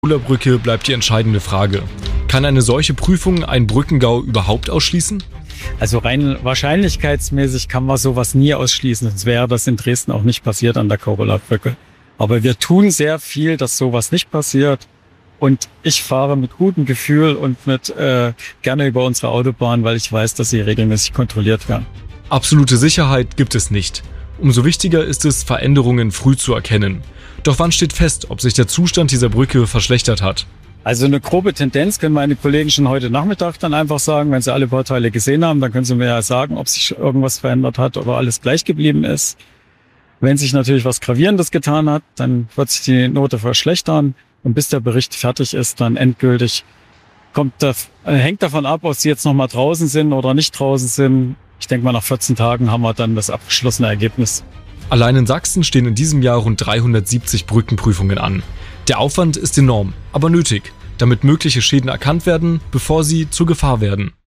Brücke bleibt die entscheidende Frage. Kann eine solche Prüfung einen Brückengau überhaupt ausschließen? Also rein wahrscheinlichkeitsmäßig kann man sowas nie ausschließen. Sonst wäre das in Dresden auch nicht passiert an der Korollerbrücke. Aber wir tun sehr viel, dass sowas nicht passiert. Und ich fahre mit gutem Gefühl und gerne über unsere Autobahn, weil ich weiß, dass sie regelmäßig kontrolliert werden. Absolute Sicherheit gibt es nicht. Umso wichtiger ist es, Veränderungen früh zu erkennen. Doch wann steht fest, ob sich der Zustand dieser Brücke verschlechtert hat? Also eine grobe Tendenz können meine Kollegen schon heute Nachmittag dann einfach sagen, wenn sie alle Bauteile gesehen haben, dann können sie mir ja sagen, ob sich irgendwas verändert hat oder alles gleich geblieben ist. Wenn sich natürlich was Gravierendes getan hat, dann wird sich die Note verschlechtern und bis der Bericht fertig ist, dann endgültig hängt davon ab, ob sie jetzt nochmal draußen sind oder nicht draußen sind. Ich denke mal, nach 14 Tagen haben wir dann das abgeschlossene Ergebnis. Allein in Sachsen stehen in diesem Jahr rund 370 Brückenprüfungen an. Der Aufwand ist enorm, aber nötig, damit mögliche Schäden erkannt werden, bevor sie zur Gefahr werden.